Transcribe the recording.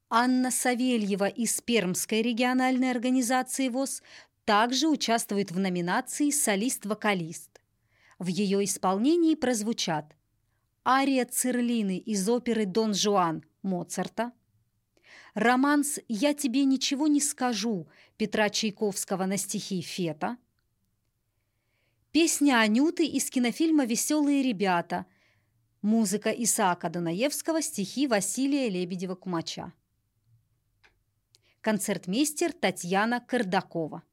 Анна Савельева из Пермской региональной организации ВОС также участвует в номинации «Солист-вокалист». В ее исполнении прозвучат ария Цирлины из оперы «Дон Жуан» Моцарта, романс «Я тебе ничего не скажу» Петра Чайковского на стихи Фета, песня Анюты из кинофильма «Веселые ребята», музыка Исаака Дунаевского, стихи Василия Лебедева-Кумача. Концертмейстер Татьяна Кардакова.